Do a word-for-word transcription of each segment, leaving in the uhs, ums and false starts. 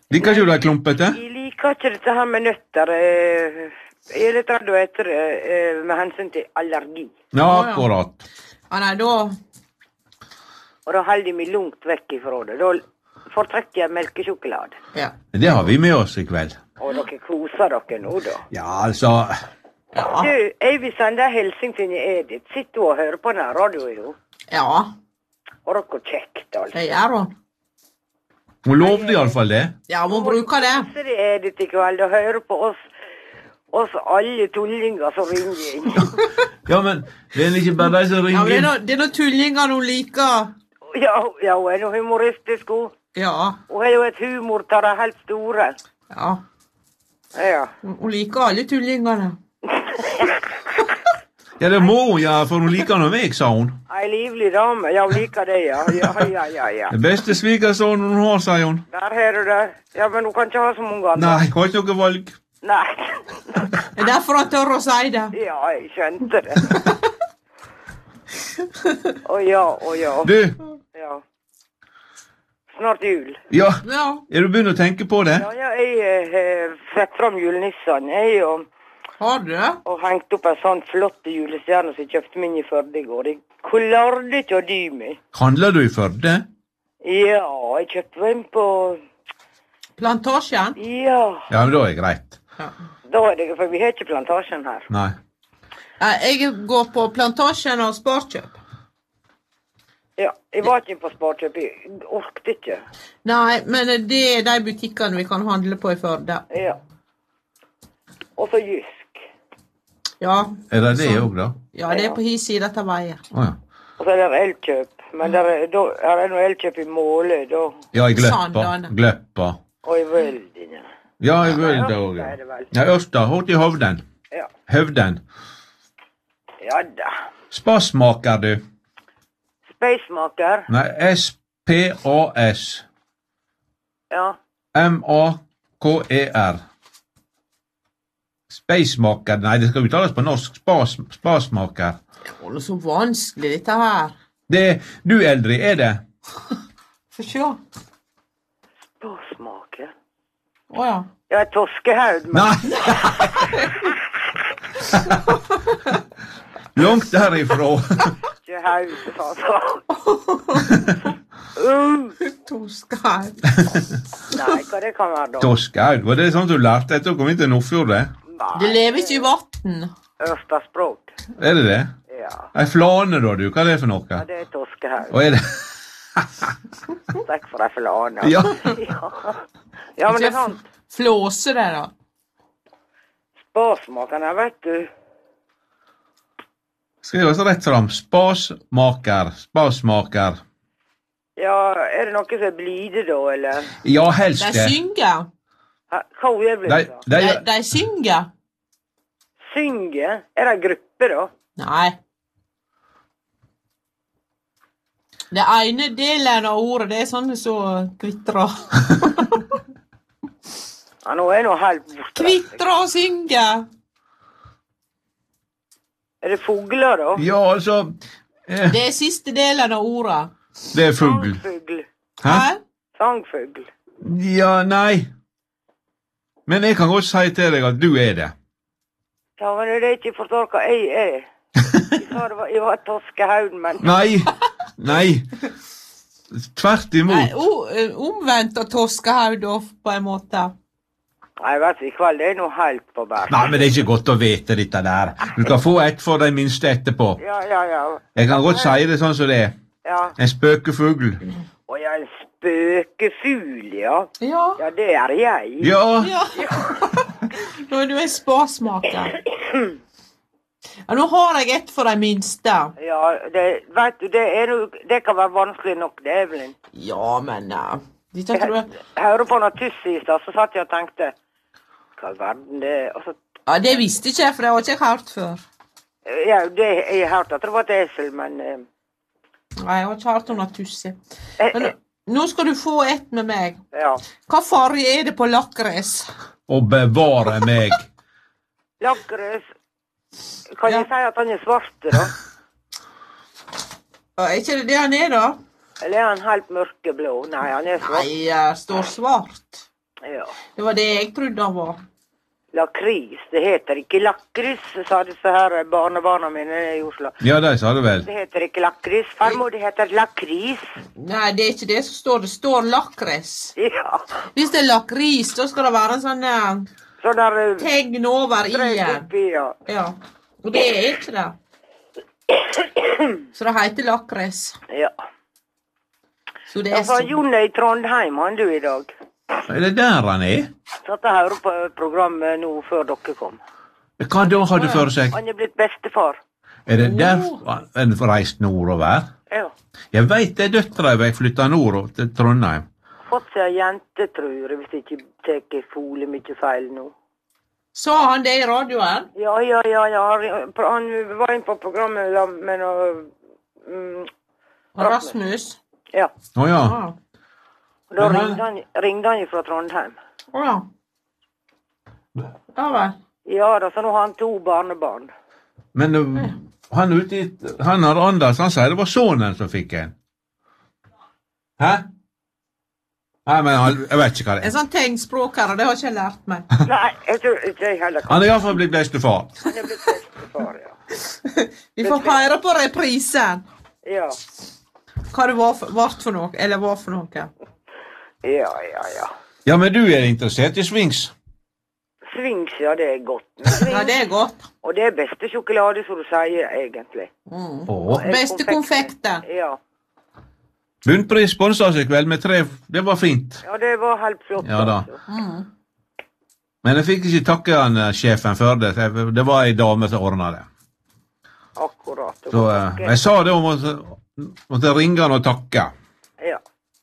Liker ikke du det klumpete? Jeg liker ikke dette her med nøtter. Jeg er litt redd å ete det med hensyn til allergi. Ja, akkurat. Ja, nei, da... Og da holder jeg meg langt vekk ifra det. Da foretrekker jeg melkesjokolade. Ja. Det har vi med oss i kveld. Og dere koser dere nå, da. Ja, altså... Ja. Du, jeg vil sende en hilsing til Edith. Sitter du og hører på denne radioen, jo? Ja, Og dere kjekt, altså. det gjør hun. Hun lovde i alle fall det. Ja, hun bruker det. Så det er Edith i kveld og hører på oss, oss alle tullinger som ringer inn. Ja, men det er ikke bare de som Ja, men det er ringer. noe, det er noe tullinger hun liker. Ja, ja, hun er noe humoristisk, hun. Ja, Hun har jo et humor til det helt store. ja. Ja. Hun, hun liker alle tullingene. Ja, det må hun gjøre, for hun liker noe meg, sa hun. Ei livlig dame. Ja, hun liker det, ja. Ja, ja, ja, ja. Det beste svigersønnen hun har, sier hun. Der har du det. Ja, men hun kan ikke ha så mange andre. Nei, har ikke noe valg. Nei. Det er derfor han tør å si det. Ja, jeg skjønte det. Å ja, å ja. Du, Ja. Snart jul. ja, Ja, er du begynt å tenke på det? Ja, ja, jeg har sett fram julenissene, jeg, og, har du det? og hengt opp en sånn flott julestjerne som jeg kjøpte min i Førde i går. Jeg klarte ikke å dy meg. Handler du i Førde? Ja, jeg kjøpte en på... Plantasjen? Ja, Ja, men da er det greit. Ja. da er det, for vi har ikke plantasjen her. Nei. Nei, jeg går på Plantasjen og Sparkjøp. Ja, jeg var ikke på Sparkjøp, jeg orkte ikke. Nei, men det er de butikkene vi kan handle på i Førde. Ja. Og så Jysk. Ja, Er det det Så- òg, da? ja, det er på hi sida av veien. Å ja. Og så er det Elkjøp. Men der er, da, er det noe Elkjøp i Måle, da. Ja, i Gløppa. Sandane. Gløppa. Og i Vøldene. Ja, i Vølde òg. Ja, det er det vel. Ja, Ørsta. Hort i Hovden. Ja. Høvden. Ja da. Spassmaker, du. Spacemaker. Nei, S P A S. Ja. M A K E R. Spacemaker. Nei, det skal uttales på norsk. Spas, spasmaker. Det er jo så vanskelig, dette her. Det du, Eldrid, er det? Få sjå. Spasmaker. Å ja. Ja, Toskehaug. Men Nei! Langt derifra. ikke haug, altså. uh, Toskar. nei, hva det kan være da? Toskehaug, var det sånn du lærte etter å komme inn til Nordfjordet? Det lever ikke i vatten. Ørstaspråk. Er det det? Ja. Ei flane, da, du. Hva er det for ja, noe? det er Toskehaug. Og er det... Takk for deg for lana. Ja. ja. Ja, men det er sant. Flåse det, da. Spasmakerne, vet du. Skriv oss rett fram. Spasmaker. Spasmaker. Ja, er det noe som er blide da, eller? Ja, helst De det. synger. Ha, Hva er det De, blitt da? de, De, de synger. Synge? Er det en gruppe da? Nei. Det ene delen av ordet, det er sånn så kvitrer. Ja, nå er nå helt borte. Kvitrer og synger. Er det fugler da? ja, altså eh, Det er siste delen av ordet. Det er fugl. Sangfugl. Hæ? Hæ? Sangfugl. Ja, nei. Men jeg kan godt si til deg at du er det. Ja, men det er ikke jeg forstår hva jeg er. Jeg sa det var, jeg var Toskehaug, men... Nei. Nei. Tvert Nei, imot. o, eh, omvendt av Toskehaug, da, på en måte. Nei, vet du, i kveld, det er noe helt på berg. Nei, men det er ikke godt å vite dette der. Du skal få ett for de minste etterpå. Ja, ja, ja. Jeg kan godt si det sånn som det er. Ja. En spøkefugl. Og jeg er en spøkefugl, ja. Ja. Ja, det er jeg. Ja. Ja. Nå er du en spasmaker. Ja, nå har jeg ett for de minste. Ja, det, vet du, det, er, jo- det kan være vanskelig nok, det, Evelyn. Ja, men uh, dette Jeg, tror jeg... jeg hører på noe tuss i sted, så satt jeg og tenkte, hva i verden det er? Og så, Ja, det visste ikke jeg, for det har ikke jeg hørt før. ja, det, jeg har hørt at det var et esel, men... eh, Nei, jeg har ikke hørt om noe tusse. eh, Men eh, nå skal du få ett med meg. ja. Hva farge er det på lakris? Og bevare meg. Lakris, kan Ja. jeg si at han er svart, da? Ja, er ikke det det han er, da? Eller er han helt mørkeblå? Nei, han er svart. Nei, det står svart. Ja. Det var det jeg trodde han var. Lakris, det heter ikke lakris, sa disse her barnebarna mine i Oslo. Ja, det sa du vel. Det heter ikke lakris. Farmor, det heter lakris. Nei, det er ikke det som står. Det står lakris. Ja. Hvis det er lakris, da skal det være en sånn uh, Sånn der... Uh, tegn over i-en. Oppi, ja. Ja. Og det er ikke det. Så det heter lakris. Ja. Så det er Ja, for så... Jon er i Trondheim, han du i dag. Er det der han er? Satt og hørte på programmet nå før dere kom. Hva da har du for seg? Han er blitt bestefar. Er det der han får reist nordover? Ja. Jeg vet det er døtra jeg flytta nordover til Trondheim. Fått seg en jente, tror jeg, hvis jeg ikke teker fole mye feil nå. Sa han det i radioen? Ja, ja, ja, ja. Han var inn på programmet med noe... Mm, Rasmus? Ja. Åja. Ah. Og da Men han- ringde han, ringde han fra Trondheim. Å ja. Ja vel. Ja da, så nå har han to barnebarn. Men uh, han ute i... Han har Anders, han sier det var sonen som fikk en. Hæ? Nei, men han, jeg vet ikke hva det En er. sånn tegnspråkere, det har ikke jeg lært meg. Nei, jeg tror ikke jeg heller kan. Han er i hvert fall blitt bestefar. Han er blitt bestefar, ja. Vi får høre på reprisen. Ja, Hva det var for, vart for noe, eller var for noe. ja, ja, ja. Ja, men du er interessert i swings. Swings, ja, det er godt. Men swings, Ja, det er godt. og det er beste sjokolade, som du sier, egentlig. Mm. Åh. Beste konfekten. Ja. Bunnpris sponset seg vel med tre... Det var fint. Ja, det var helt flott. Ja da. altså. Mm. Men jeg fikk ikke takke han eh, sjefen før det. for Det var ei dame som ordna det. Akkurat. Så eh, jeg sa det om å måtte ringe han og takke. Ja.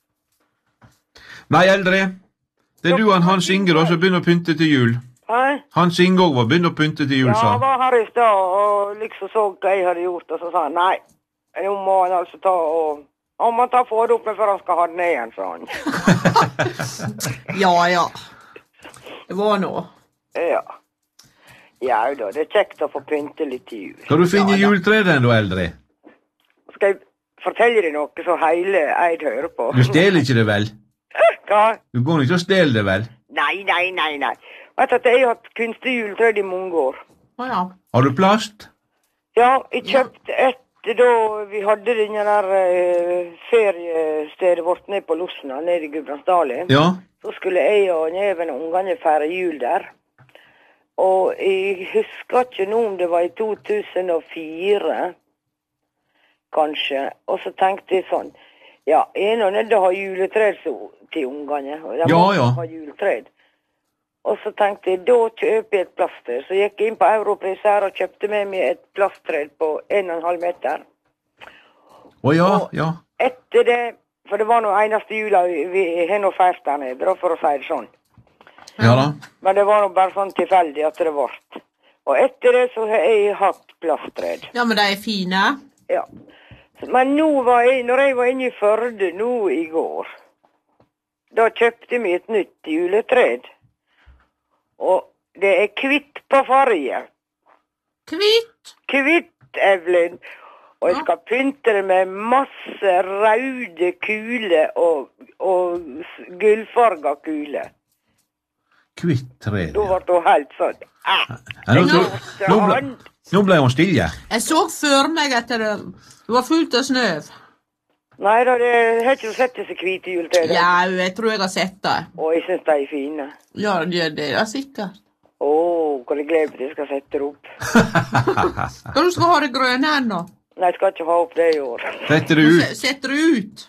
Nei, eldre. Det er du og Hans Inge da, som begynner å pynte til jul. Hei? Hans Inge òg var begynner å pynte til jul, Ja, sa han var her i stad og liksom så hva jeg hadde gjort, og så sa han nei. Nå må han altså ta og... Han må ta få det opp med før han skal ha det ned igjen, sa han. Ja, ja. Det var noe. Ja. Ja da, det er kjekt å få pynte litt til jul. Skal du finne juletreet den, da, eldre? Skal jeg fortelle deg noe så hele Eid hører på? Du stjeler ikke det vel? Hva? Du går ikke og stjeler det vel? Nei, nei, nei, nei. Vet du at jeg har hatt kunstig juletre i mange år? Å ja. Har du plast? Ja, jeg kjøpte et da vi hadde denne der uh, feriestedet vårt nede på Losna, nede i Gudbrandsdalen. Ja. Så skulle jeg og Neven og ungene feire jul der. Og jeg husker ikke nå om det var i to tusen og fire, kanskje. Og så tenkte jeg sånn, ja, jeg er nå nødt til å ha juletred til ungene. Og de Ja, må ja. ha juletred. Og så tenkte jeg, da kjøper jeg et plasttre. Så gikk jeg inn på Europris her og kjøpte med meg et plasttred på en og en halv meter. Å ja, ja. Etter det, for det var noe eneste jula vi, vi har noe feirt der nede, da, for å si det sånn. Ja da. Men det var noe bare sånn tilfeldig at det ble. Og etter det så har jeg hatt plasttred. Ja, men de er fine. Ja. Men nå var jeg, når jeg var inne i Førde nå i går, da kjøpte jeg meg et nytt juletred. Og det er kvitt på farge. Kvitt. Kvitt, Evelyn. Og jeg skal pynte det med masse røde kuler og, og gullfarga kuler. Kvitt tre. Da ble hun helt sånn. Ah, Ja, nå, nå, nå, ble, nå ble hun stille. Jeg så for meg at det, det var fullt av snø. Nei da, det har ikke du sett disse hvite juletredene. Ja, jeg tror jeg har sett det. Og jeg synes de er fine. Ja, det det er sikkert. Åh, hvor jeg gleder meg til jeg skal sette det opp. Hva du skal ha det grønne ennå? Nei, jeg skal ikke ha opp det i år. Setter du ut. Setter du ut?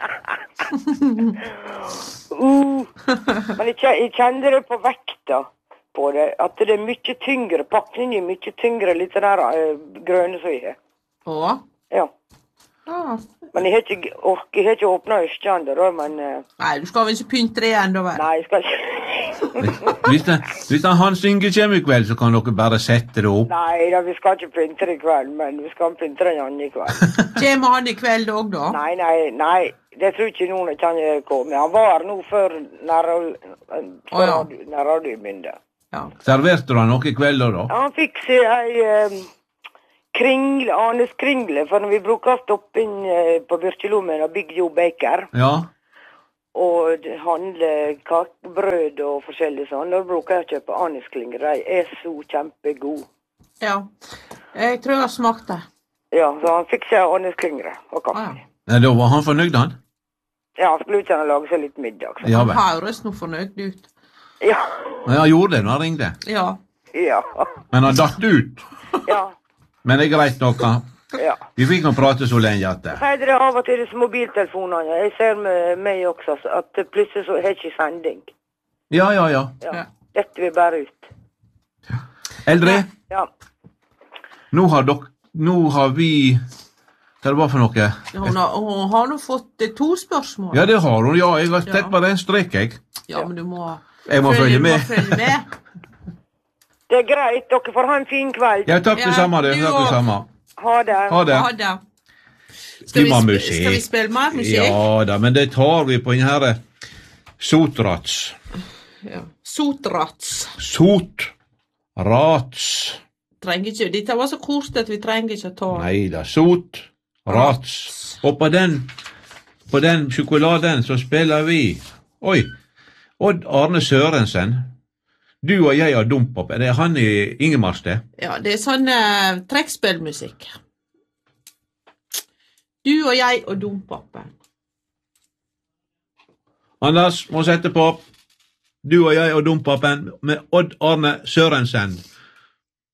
Uh, men jeg, kje- jeg kjenner det på vekta på det, at det er mye tyngre. Pakningen er mye tyngre, litt den der uh, grønne som jeg har. Å? Ja. Ja. Men jeg har ikke, ork, jeg har ikke åpnet Østjande da, men... Uh, Nei, du skal vel ikke pynte det enda vel? nei, jeg skal ikke... Hvis, det, hvis han Hans Inge kommer i kveld, så kan dere bare sette det opp. Nei, da, vi skal ikke pynte det i kveld, men vi skal pynte det en annen i kveld. Kommer han i kveld òg, da? Nei, nei, nei, det tror ikke noen kan komme. Han var her nå før når Å, ja. radioen begynte. Ja. Serverte du han noe i kveld da? Han fikk seg ei eh, kringle, Anes kringle, for når vi bruker å stoppe inn eh, på Byrkjelommen og Big Joe Baker, Ja. og handle kakebrød og forskjellig sånn. Da bruker jeg å kjøpe anisklinger. De er så kjempegode. Ja. Jeg tror jeg har smakt det. Ja, så han fikk seg anisklinger og kaffe. Ah, ja. Ja, da var han fornøyd, han? Ja, han skulle ikke han lage seg litt middag. Så. Ja, Han vel. høres nå fornøyd ut. Ja. Ja, han gjorde det når han ringte. Ja. Ja. Men han datt ut. Ja. Men det er greit nok. han. Ja. Vi fikk nå prate så lenge at det. Nei, det er av og til disse mobiltelefonene. Jeg ser med meg også at plutselig så har jeg ikke sending. Ja, ja, ja. Ja. Ja. Dette vil bare ut. Eldre, Ja. nå har dere, nå har vi, hva er det bare for noe? Hun har, hun har nå fått eh, to spørsmål. Ja, det har hun, ja. Jeg har Ja. tett på den strek, jeg. Ja, men du må, Jeg må følge du med. Må følge med. Det er greit. Dere får ha en fin kveld. Ja, takk det Ja, samme, det. du Takk det også. samme. Ha det. Ha det. Ha det. Skal Vi må ha sp- musikk. Skal vi spille mer musikk? Ja da, men det tar vi på den her Sotrats. Ja. Sotrats. Sotrats. Trenger ikke, dette var så kort at vi trenger ikke å ta. Nei da, Sotrats. Og på den, på den sjokoladen så spiller vi, oi, Odd Arne Sørensen. Du og jeg har Dompop. Det er han i Ingemarstedt. Ja, det er sånn uh, trekkspillmusikk. Du og jeg og Dompapen. Anders må sette på Du og jeg og Dompapen med Odd Arne Sørensen.